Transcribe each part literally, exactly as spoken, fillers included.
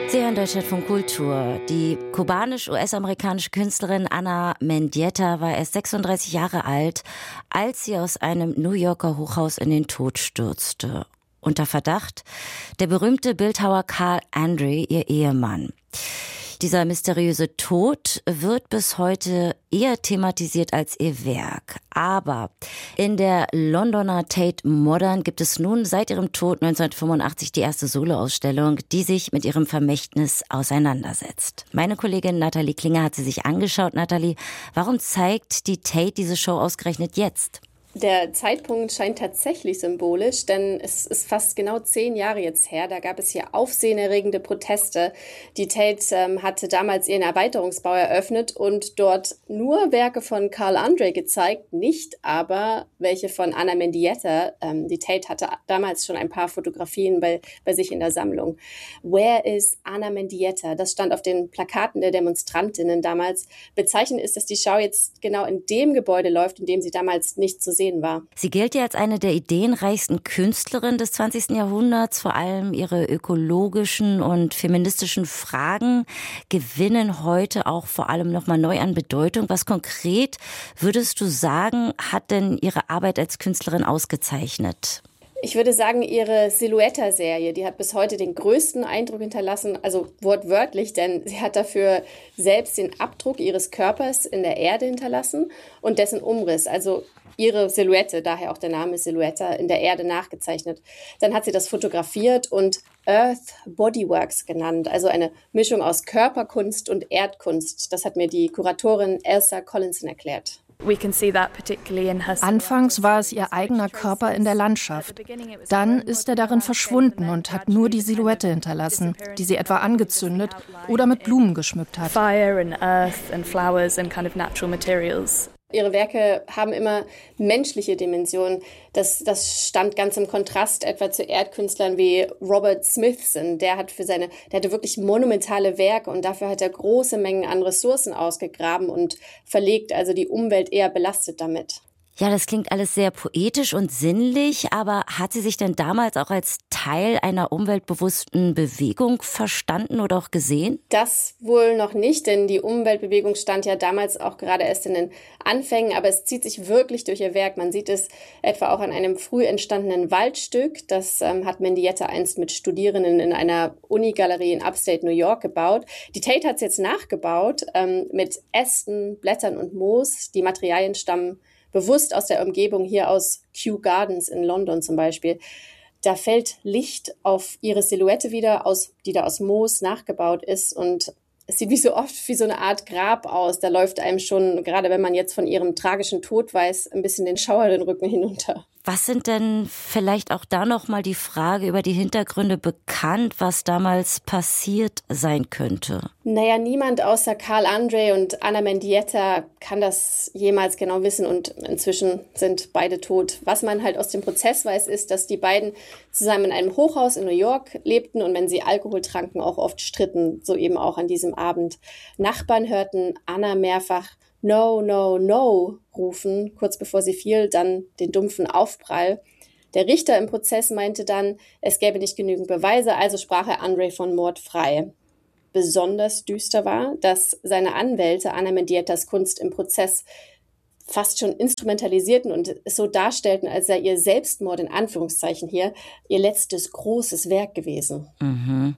Sie hören Deutschlandfunk Kultur. Die kubanisch-U S-amerikanische Künstlerin Ana Mendieta war erst sechsunddreißig Jahre alt, als sie aus einem New Yorker Hochhaus in den Tod stürzte. Unter Verdacht der berühmte Bildhauer Carl Andre, ihr Ehemann. Dieser mysteriöse Tod wird bis heute eher thematisiert als ihr Werk. Aber in der Londoner Tate Modern gibt es nun seit ihrem Tod neunzehnhundertfünfundachtzig die erste Soloausstellung, die sich mit ihrem Vermächtnis auseinandersetzt. Meine Kollegin Nathalie Klinger hat sie sich angeschaut. Nathalie, warum zeigt die Tate diese Show ausgerechnet jetzt? Der Zeitpunkt scheint tatsächlich symbolisch, denn es ist fast genau zehn Jahre jetzt her. Da gab es hier aufsehenerregende Proteste. Die Tate ähm, hatte damals ihren Erweiterungsbau eröffnet und dort nur Werke von Carl Andre gezeigt, nicht aber welche von Ana Mendieta. Ähm, die Tate hatte damals schon ein paar Fotografien bei, bei sich in der Sammlung. Where is Ana Mendieta? Das stand auf den Plakaten der Demonstrantinnen damals. Bezeichnend ist, dass die Schau jetzt genau in dem Gebäude läuft, in dem sie damals nicht zu sehen war. Sie gilt ja als eine der ideenreichsten Künstlerinnen des zwanzigsten Jahrhunderts. Vor allem ihre ökologischen und feministischen Fragen gewinnen heute auch vor allem nochmal neu an Bedeutung. Was konkret, würdest du sagen, hat denn ihre Arbeit als Künstlerin ausgezeichnet? Ich würde sagen, ihre Silhouetta-Serie, die hat bis heute den größten Eindruck hinterlassen, also wortwörtlich, denn sie hat dafür selbst den Abdruck ihres Körpers in der Erde hinterlassen und dessen Umriss, also ihre Silhouette, daher auch der Name Silhouetta, in der Erde nachgezeichnet. Dann hat sie das fotografiert und Earth Bodyworks genannt, also eine Mischung aus Körperkunst und Erdkunst. Das hat mir die Kuratorin Elsa Collinson erklärt. Anfangs war es ihr eigener Körper in der Landschaft. Dann ist er darin verschwunden und hat nur die Silhouette hinterlassen, die sie etwa angezündet oder mit Blumen geschmückt hat. Ihre Werke haben immer menschliche Dimensionen. Das, das stand ganz im Kontrast etwa zu Erdkünstlern wie Robert Smithson. Der hat für seine, der hatte wirklich monumentale Werke und dafür hat er große Mengen an Ressourcen ausgegraben und verlegt, also die Umwelt eher belastet damit. Ja, das klingt alles sehr poetisch und sinnlich, aber hat sie sich denn damals auch als Teil einer umweltbewussten Bewegung verstanden oder auch gesehen? Das wohl noch nicht, denn die Umweltbewegung stand ja damals auch gerade erst in den Anfängen, aber es zieht sich wirklich durch ihr Werk. Man sieht es etwa auch an einem früh entstandenen Waldstück. Das ähm, hat Mendieta einst mit Studierenden in einer Unigalerie in Upstate New York gebaut. Die Tate hat es jetzt nachgebaut ähm, mit Ästen, Blättern und Moos. Die Materialien stammen bewusst aus der Umgebung hier aus Kew Gardens in London zum Beispiel. Da fällt Licht auf ihre Silhouette wieder, aus, die da aus Moos nachgebaut ist und es sieht wie so oft wie so eine Art Grab aus. Da läuft einem schon, gerade wenn man jetzt von ihrem tragischen Tod weiß, ein bisschen den Schauer den Rücken hinunter. Was sind denn vielleicht auch da noch mal die Frage über die Hintergründe bekannt, was damals passiert sein könnte? Naja, niemand außer Carl Andre und Ana Mendieta kann das jemals genau wissen und inzwischen sind beide tot. Was man halt aus dem Prozess weiß, ist, dass die beiden zusammen in einem Hochhaus in New York lebten und wenn sie Alkohol tranken, auch oft stritten, so eben auch an diesem Abend. Nachbarn hörten Anna mehrfach No, no, no rufen, kurz bevor sie fiel, dann den dumpfen Aufprall. Der Richter im Prozess meinte dann, es gäbe nicht genügend Beweise, also sprach er Andre von Mord frei. Besonders düster war, dass seine Anwälte Ana Mendietas Kunst im Prozess fast schon instrumentalisierten und es so darstellten, als sei ihr Selbstmord in Anführungszeichen hier ihr letztes großes Werk gewesen. Mhm.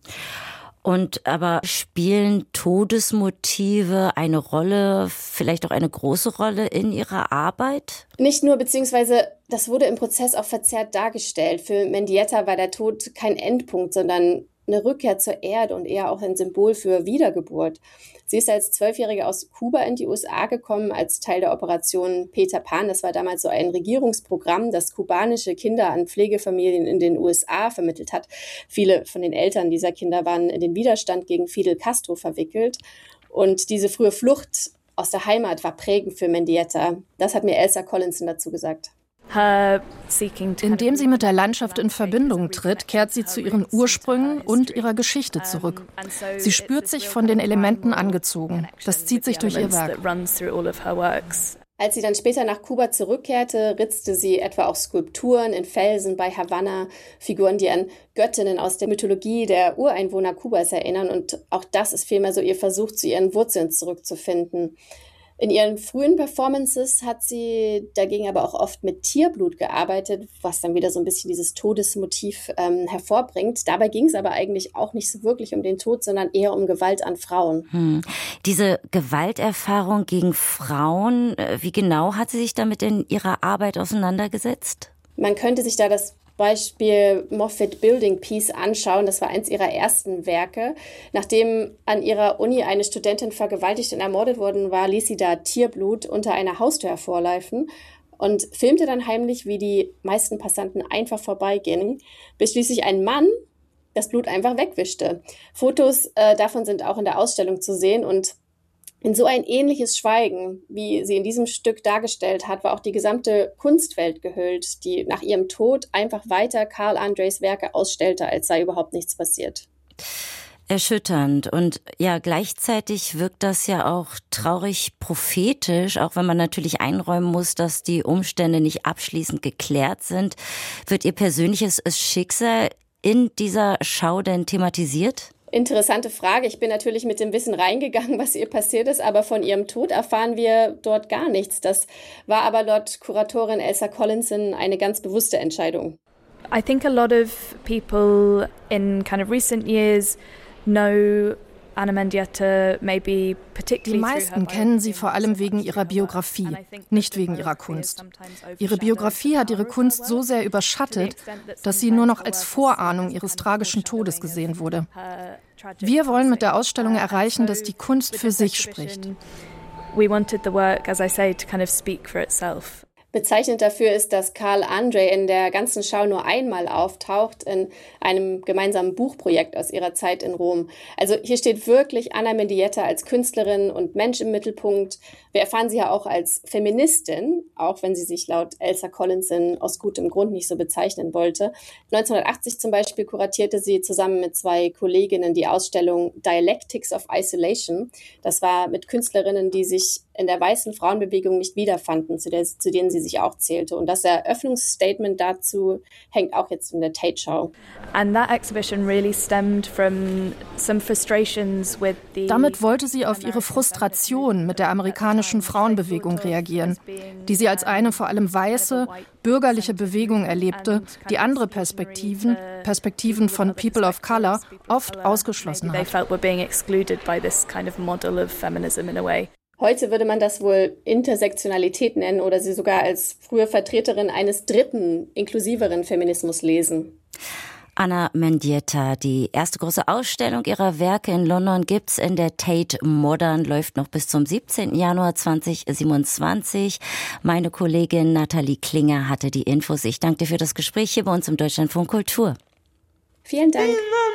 Und aber spielen Todesmotive eine Rolle, vielleicht auch eine große Rolle in Ihrer Arbeit? Nicht nur, beziehungsweise das wurde im Prozess auch verzerrt dargestellt. Für Mendieta war der Tod kein Endpunkt, sondern eine Rückkehr zur Erde und eher auch ein Symbol für Wiedergeburt. Sie ist als Zwölfjährige aus Kuba in die U S A gekommen, als Teil der Operation Peter Pan. Das war damals so ein Regierungsprogramm, das kubanische Kinder an Pflegefamilien in den U S A vermittelt hat. Viele von den Eltern dieser Kinder waren in den Widerstand gegen Fidel Castro verwickelt. Und diese frühe Flucht aus der Heimat war prägend für Mendieta. Das hat mir Elsa Collinson dazu gesagt. Indem sie mit der Landschaft in Verbindung tritt, kehrt sie zu ihren Ursprüngen und ihrer Geschichte zurück. Sie spürt sich von den Elementen angezogen. Das zieht sich durch ihr Werk. Als sie dann später nach Kuba zurückkehrte, ritzte sie etwa auch Skulpturen in Felsen bei Havanna, Figuren, die an Göttinnen aus der Mythologie der Ureinwohner Kubas erinnern. Und auch das ist vielmehr so ihr Versuch, zu ihren Wurzeln zurückzufinden. In ihren frühen Performances hat sie dagegen aber auch oft mit Tierblut gearbeitet, was dann wieder so ein bisschen dieses Todesmotiv ähm, hervorbringt. Dabei ging es aber eigentlich auch nicht so wirklich um den Tod, sondern eher um Gewalt an Frauen. Hm. Diese Gewalterfahrung gegen Frauen, wie genau hat sie sich damit in ihrer Arbeit auseinandergesetzt? Man könnte sich da das Beispiel Moffat Building Piece anschauen. Das war eins ihrer ersten Werke. Nachdem an ihrer Uni eine Studentin vergewaltigt und ermordet worden war, ließ sie da Tierblut unter einer Haustür hervorlaufen und filmte dann heimlich, wie die meisten Passanten einfach vorbeigingen, bis schließlich ein Mann das Blut einfach wegwischte. Fotos äh, davon sind auch in der Ausstellung zu sehen und in so ein ähnliches Schweigen, wie sie in diesem Stück dargestellt hat, war auch die gesamte Kunstwelt gehüllt, die nach ihrem Tod einfach weiter Carl Andres Werke ausstellte, als sei überhaupt nichts passiert. Erschütternd und ja, gleichzeitig wirkt das ja auch traurig prophetisch, auch wenn man natürlich einräumen muss, dass die Umstände nicht abschließend geklärt sind. Wird ihr persönliches Schicksal in dieser Schau denn thematisiert? Interessante Frage. Ich bin natürlich mit dem Wissen reingegangen, was ihr passiert ist, aber von ihrem Tod erfahren wir dort gar nichts. Das war aber laut Kuratorin Elsa Collinson eine ganz bewusste Entscheidung. I think a lot of people in kind of recent years know Ana Mendieta maybe particularly. Die meisten kennen sie vor allem wegen ihrer Biografie, nicht wegen ihrer Kunst. Ihre Biografie hat ihre Kunst so sehr überschattet, dass sie nur noch als Vorahnung ihres tragischen Todes gesehen wurde. Wir wollen mit der Ausstellung erreichen, dass die Kunst für sich spricht. We wanted the work, as I say, to kind of speak for itself. Bezeichnend dafür ist, dass Carl Andre in der ganzen Schau nur einmal auftaucht in einem gemeinsamen Buchprojekt aus ihrer Zeit in Rom. Also hier steht wirklich Ana Mendieta als Künstlerin und Mensch im Mittelpunkt. Wir erfahren sie ja auch als Feministin, auch wenn sie sich laut Elsa Collinson aus gutem Grund nicht so bezeichnen wollte. neunzehnhundertachtzig zum Beispiel kuratierte sie zusammen mit zwei Kolleginnen die Ausstellung Dialectics of Isolation. Das war mit Künstlerinnen, die sich in der weißen Frauenbewegung nicht wiederfanden, zu, der, zu denen sie sich auch zählte. Und das Eröffnungsstatement dazu hängt auch jetzt in der Tate-Schau. And that exhibition really stemmed from some frustrations with the Damit wollte sie auf ihre Frustration mit der amerikanischen Frauenbewegung reagieren, die sie als eine vor allem weiße, bürgerliche Bewegung erlebte, die andere Perspektiven, Perspektiven von People of Color, oft ausgeschlossen hat. Heute würde man das wohl Intersektionalität nennen oder sie sogar als frühe Vertreterin eines dritten, inklusiveren Feminismus lesen. Ana Mendieta, die erste große Ausstellung ihrer Werke in London gibt's in der Tate Modern, läuft noch bis zum siebzehnten Januar zweitausendsiebenundzwanzig. Meine Kollegin Nathalie Klinger hatte die Infos. Ich danke dir für das Gespräch hier bei uns im Deutschlandfunk Kultur. Vielen Dank.